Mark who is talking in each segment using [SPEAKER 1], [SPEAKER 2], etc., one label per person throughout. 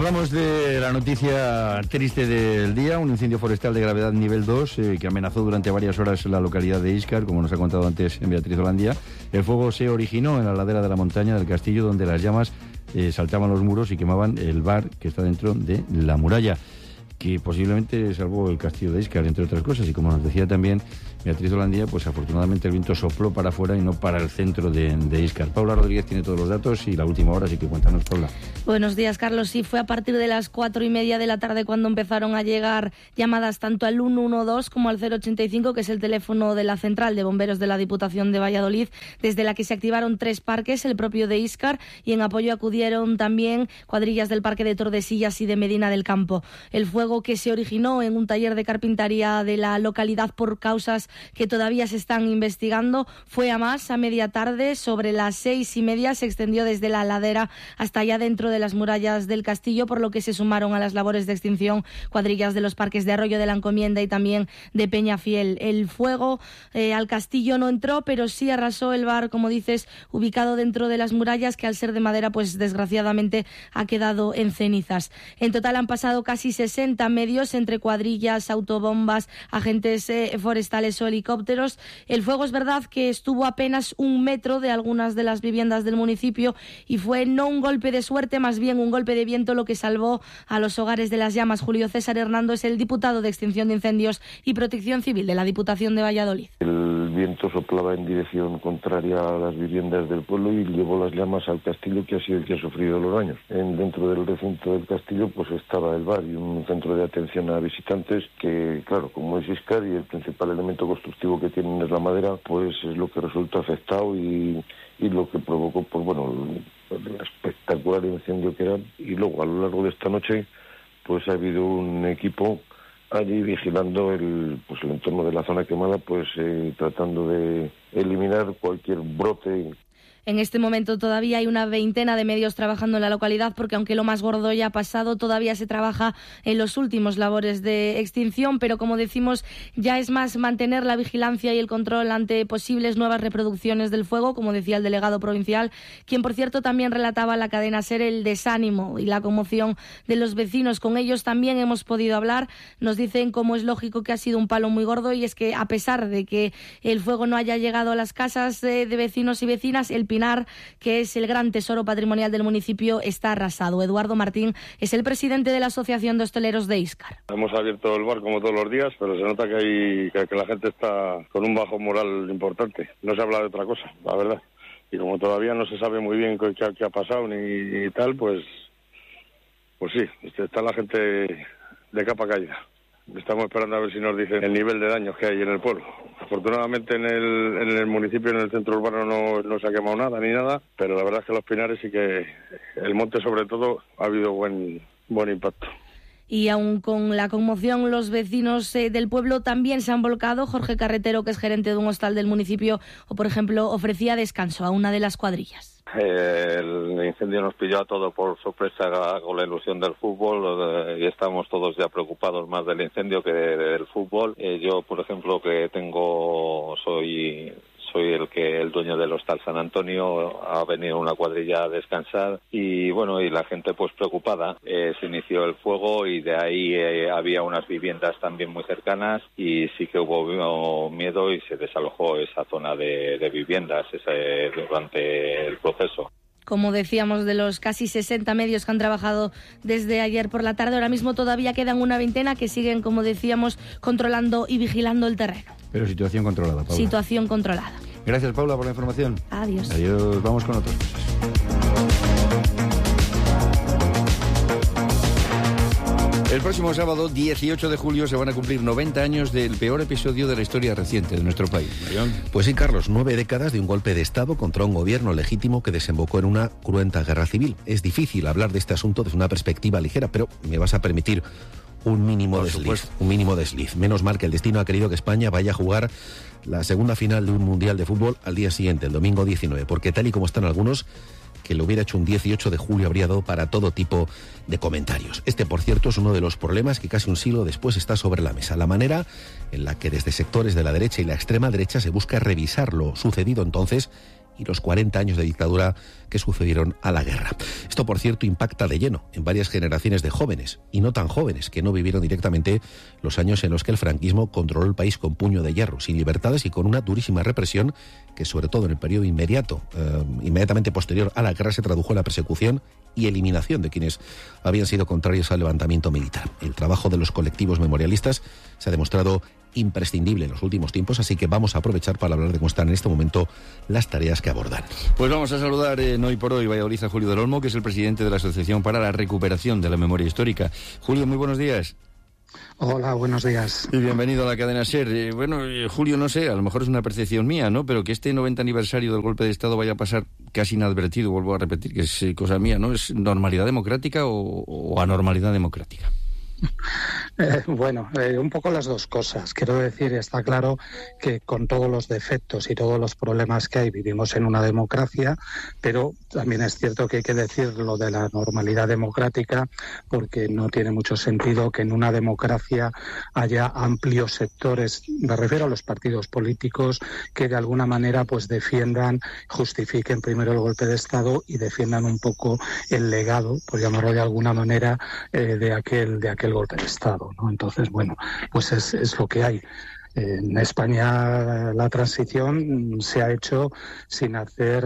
[SPEAKER 1] Hablamos de la noticia triste del día, un incendio forestal de gravedad nivel 2 que amenazó durante varias horas la localidad de Íscar, como nos ha contado antes Beatriz Holandia. El fuego se originó en la ladera de la montaña del castillo, donde las llamas saltaban los muros y quemaban el bar que está dentro de la muralla, que posiblemente salvó el castillo de Íscar, entre otras cosas. Y como nos decía también Beatriz Holandia, pues afortunadamente el viento sopló para afuera y no para el centro de Íscar. Paula Rodríguez tiene todos los datos y la última hora, así que cuéntanos, Paula.
[SPEAKER 2] Buenos días, Carlos. Sí, fue a partir de las 4:30 de la tarde cuando empezaron a llegar llamadas tanto al 112 como al 085, que es el teléfono de la central de bomberos de la Diputación de Valladolid, desde la que se activaron 3 parques, el propio de Íscar, y en apoyo acudieron también cuadrillas del Parque de Tordesillas y de Medina del Campo. El fuego, que se originó en un taller de carpintería de la localidad por causas que todavía se están investigando, fue a más. A media tarde, sobre las 6:30, se extendió desde la ladera hasta allá dentro de las murallas del castillo, por lo que se sumaron a las labores de extinción cuadrillas de los parques de Arroyo de la Encomienda y también de Peñafiel. El fuego al castillo no entró, pero sí arrasó el bar, como dices, ubicado dentro de las murallas, que al ser de madera, pues desgraciadamente ha quedado en cenizas. En total han pasado casi 60 medios entre cuadrillas, autobombas, agentes forestales o helicópteros. El fuego, es verdad que estuvo apenas 1 metro de algunas de las viviendas del municipio y fue no un golpe de suerte, más bien un golpe de viento lo que salvó a los hogares de las llamas. Julio César Hernando es el diputado de Extinción de Incendios y Protección Civil de la Diputación de Valladolid.
[SPEAKER 3] El viento soplaba en dirección contraria a las viviendas del pueblo y llevó las llamas al castillo, que ha sido el que ha sufrido los daños. Dentro del recinto del castillo pues estaba el bar y un centro de atención a visitantes que, claro, como es Íscar y el principal elemento constructivo que tienen es la madera, pues es lo que resultó afectado y lo que provocó, pues bueno, el espectacular incendio que era. Y luego, a lo largo de esta noche, pues ha habido un equipo allí vigilando el entorno de la zona quemada, pues tratando de eliminar cualquier brote.
[SPEAKER 2] En este momento todavía hay una veintena de medios trabajando en la localidad, porque aunque lo más gordo ya ha pasado, todavía se trabaja en los últimos labores de extinción, pero como decimos, ya es más mantener la vigilancia y el control ante posibles nuevas reproducciones del fuego, como decía el delegado provincial, quien por cierto también relataba a la cadena SER el desánimo y la conmoción de los vecinos. Con ellos también hemos podido hablar, nos dicen como es lógico que ha sido un palo muy gordo, y es que a pesar de que el fuego no haya llegado a las casas de vecinos y vecinas, el Pinar, que es el gran tesoro patrimonial del municipio, está arrasado. Eduardo Martín es el presidente de la Asociación de Hosteleros de Íscar.
[SPEAKER 4] Hemos abierto el bar como todos los días, pero se nota que la gente está con un bajo moral importante. No se habla de otra cosa, la verdad. Y como todavía no se sabe muy bien qué ha pasado ni tal, pues sí, está la gente de capa caída. Estamos esperando a ver si nos dicen el nivel de daños que hay en el pueblo. Afortunadamente en el municipio, en el centro urbano, no se ha quemado nada ni nada, pero la verdad es que los Pinares sí que, el monte sobre todo, ha habido buen impacto.
[SPEAKER 2] Y aún con la conmoción, los vecinos del pueblo también se han volcado. Jorge Carretero, que es gerente de un hostal del municipio, por ejemplo, ofrecía descanso a una de las cuadrillas.
[SPEAKER 5] El incendio nos pilló a todos por sorpresa con la ilusión del fútbol y estamos todos ya preocupados más del incendio que del fútbol. Yo, por ejemplo, que soy el dueño del hostal San Antonio, ha venido una cuadrilla a descansar y bueno, y la gente pues preocupada. Se inició el fuego y de ahí había unas viviendas también muy cercanas y sí que hubo miedo y se desalojó esa zona de viviendas durante el proceso.
[SPEAKER 2] Como decíamos, de los casi 60 medios que han trabajado desde ayer por la tarde, ahora mismo todavía quedan una veintena que siguen, como decíamos, controlando y vigilando el terreno.
[SPEAKER 1] Pero situación controlada, Paula.
[SPEAKER 2] Situación controlada.
[SPEAKER 1] Gracias, Paula, por la información.
[SPEAKER 2] Adiós.
[SPEAKER 1] Adiós, vamos con otras cosas. El próximo sábado, 18 de julio, se van a cumplir 90 años del peor episodio de la historia reciente de nuestro país.
[SPEAKER 6] Pues sí, Carlos, 9 décadas de un golpe de Estado contra un gobierno legítimo que desembocó en una cruenta guerra civil. Es difícil hablar de este asunto desde una perspectiva ligera, pero me vas a permitir un mínimo desliz. Menos mal que el destino ha querido que España vaya a jugar la segunda final de un Mundial de Fútbol al día siguiente, el domingo 19, porque tal y como están algunos, que lo hubiera hecho un 18 de julio habría dado para todo tipo de comentarios. Este, por cierto, es uno de los problemas que casi un siglo después está sobre la mesa. La manera en la que desde sectores de la derecha y la extrema derecha se busca revisar lo sucedido entonces y los 40 años de dictadura que sucedieron a la guerra. Esto, por cierto, impacta de lleno en varias generaciones de jóvenes, y no tan jóvenes, que no vivieron directamente los años en los que el franquismo controló el país con puño de hierro, sin libertades y con una durísima represión que, sobre todo en el periodo inmediatamente posterior a la guerra, se tradujo en la persecución y eliminación de quienes habían sido contrarios al levantamiento militar. El trabajo de los colectivos memorialistas se ha demostrado imprescindible en los últimos tiempos, así que vamos a aprovechar para hablar de cómo están en este momento las tareas que abordan.
[SPEAKER 1] Pues vamos a saludar en Hoy por Hoy Valladolid a Julio del Olmo, que es el presidente de la Asociación para la Recuperación de la Memoria Histórica. Julio, muy buenos días.
[SPEAKER 7] Hola, buenos días.
[SPEAKER 1] Y bienvenido a la cadena SER. Julio, no sé, a lo mejor es una percepción mía, ¿no? Pero que este 90 aniversario del golpe de Estado vaya a pasar casi inadvertido, vuelvo a repetir, que es cosa mía, ¿no? ¿Es normalidad democrática o anormalidad democrática?
[SPEAKER 7] Un poco las dos cosas. Quiero decir, está claro que con todos los defectos y todos los problemas que hay, vivimos en una democracia, pero también es cierto que hay que decir lo de la normalidad democrática, porque no tiene mucho sentido que en una democracia haya amplios sectores, me refiero a los partidos políticos, que de alguna manera pues defiendan, justifiquen primero el golpe de Estado y defiendan un poco el legado, por llamarlo de alguna manera, de aquel golpe de Estado, ¿no? Entonces, pues es lo que hay. En España la transición se ha hecho sin hacer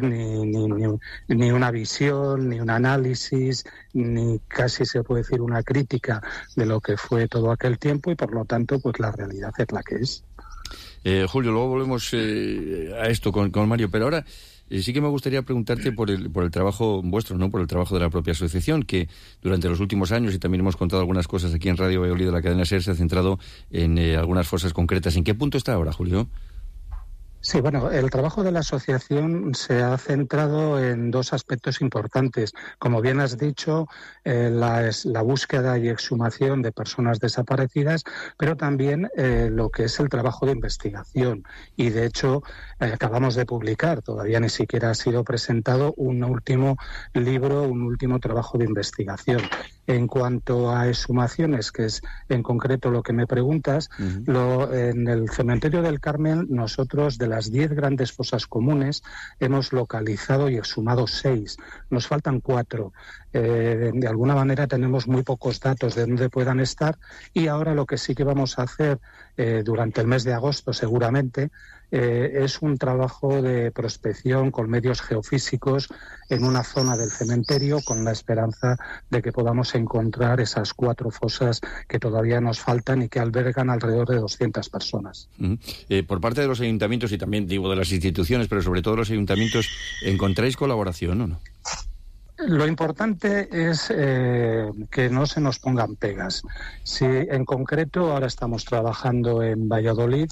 [SPEAKER 7] ni una visión, ni un análisis, ni casi se puede decir una crítica de lo que fue todo aquel tiempo, y por lo tanto pues la realidad es la que es.
[SPEAKER 1] Julio, luego volvemos a esto con Mario, pero ahora sí que me gustaría preguntarte por el trabajo vuestro, ¿no? Por el trabajo de la propia asociación, que durante los últimos años, y también hemos contado algunas cosas aquí en Radio Valladolid de la cadena SER, se ha centrado en algunas cosas concretas. ¿En qué punto está ahora, Julio?
[SPEAKER 7] Sí, el trabajo de la asociación se ha centrado en dos aspectos importantes. Como bien has dicho, la búsqueda y exhumación de personas desaparecidas, pero también lo que es el trabajo de investigación. Y de hecho, acabamos de publicar, todavía ni siquiera ha sido presentado, un último libro, un último trabajo de investigación. En cuanto a exhumaciones, que es en concreto lo que me preguntas, en el cementerio del Carmen, nosotros de las 10 grandes fosas comunes hemos localizado y exhumado 6. Nos faltan 4. De alguna manera tenemos muy pocos datos de dónde puedan estar, y ahora lo que sí que vamos a hacer durante el mes de agosto seguramente es un trabajo de prospección con medios geofísicos en una zona del cementerio, con la esperanza de que podamos encontrar esas 4 fosas que todavía nos faltan y que albergan alrededor de 200 personas.
[SPEAKER 1] Por parte de los ayuntamientos, y también digo de las instituciones, pero sobre todo de los ayuntamientos, ¿encontráis colaboración o no?
[SPEAKER 7] Lo importante es que no se nos pongan pegas. Si en concreto ahora estamos trabajando en Valladolid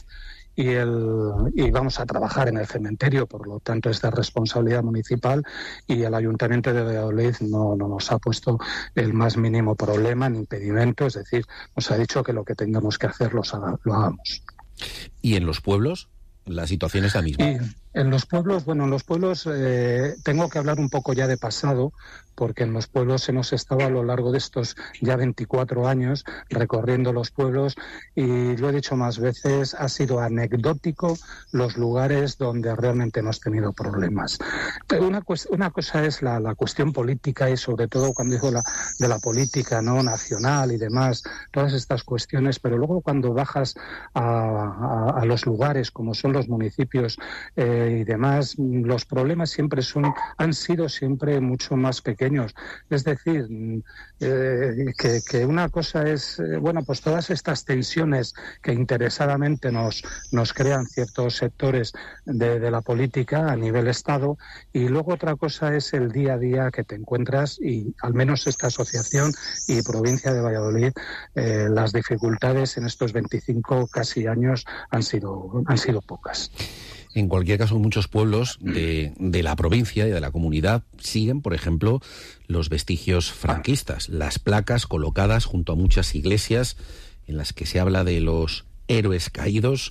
[SPEAKER 7] y vamos a trabajar en el cementerio, por lo tanto es de responsabilidad municipal, y el Ayuntamiento de Valladolid no nos ha puesto el más mínimo problema ni impedimento, es decir, nos ha dicho que lo que tengamos que hacer lo hagamos.
[SPEAKER 6] ¿Y en los pueblos la situación es la misma?
[SPEAKER 7] Y en los pueblos, tengo que hablar un poco ya de pasado, porque en los pueblos hemos estado a lo largo de estos ya 24 años recorriendo los pueblos, y lo he dicho más veces, ha sido anecdótico los lugares donde realmente hemos tenido problemas. Pero una cosa es la cuestión política, y sobre todo cuando digo de la política, ¿no?, nacional y demás, todas estas cuestiones, pero luego cuando bajas a los lugares como son los municipios y demás, los problemas han sido siempre mucho más pequeños. Es decir, que una cosa es, pues todas estas tensiones que interesadamente nos crean ciertos sectores de la política a nivel Estado, y luego otra cosa es el día a día que te encuentras, y al menos esta asociación y provincia de Valladolid, las dificultades en estos 25 casi años han sido pocas.
[SPEAKER 6] En cualquier caso, muchos pueblos de la provincia y de la comunidad siguen, por ejemplo, los vestigios franquistas, las placas colocadas junto a muchas iglesias en las que se habla de los héroes caídos.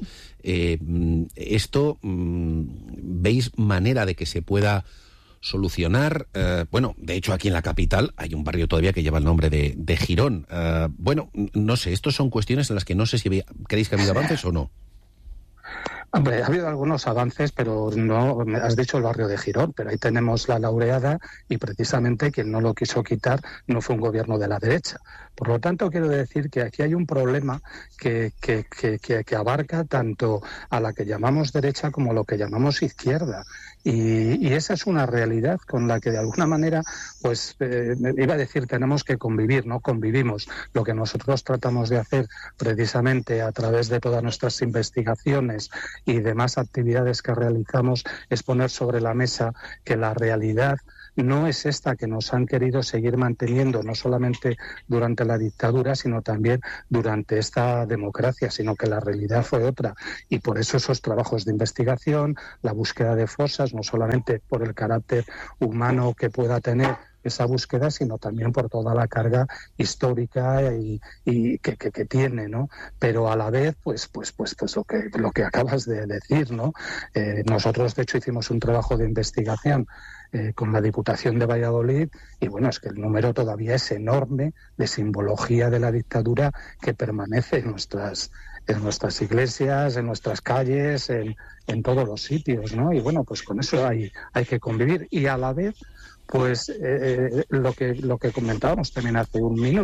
[SPEAKER 6] ¿Veis manera de que se pueda solucionar? De hecho, aquí en la capital hay un barrio todavía que lleva el nombre de Girón. No sé, estos son cuestiones en las que no sé si creéis que ha habido avances o no.
[SPEAKER 7] Hombre, ha habido algunos avances, pero no, has dicho el barrio de Girón, pero ahí tenemos la Laureada y precisamente quien no lo quiso quitar no fue un gobierno de la derecha. Por lo tanto, quiero decir que aquí hay un problema que abarca tanto a la que llamamos derecha como a lo que llamamos izquierda. Y esa es una realidad con la que de alguna manera, pues iba a decir, tenemos que convivir, ¿no? Convivimos. Lo que nosotros tratamos de hacer precisamente a través de todas nuestras investigaciones y demás actividades que realizamos es poner sobre la mesa que la realidad no es esta que nos han querido seguir manteniendo, no solamente durante la dictadura, sino también durante esta democracia, sino que la realidad fue otra. Y por eso esos trabajos de investigación, la búsqueda de fosas, no solamente por el carácter humano que pueda tener esa búsqueda, sino también por toda la carga histórica y que tiene, ¿no? Pero a la vez, pues lo que acabas de decir, ¿no? Nosotros, de hecho, hicimos un trabajo de investigación con la Diputación de Valladolid y bueno, es que el número todavía es enorme de simbología de la dictadura que permanece en nuestras iglesias, en nuestras calles, en todos los sitios, ¿no? Y bueno, pues con eso hay que convivir y a la vez, pues lo que comentábamos también hace un minuto,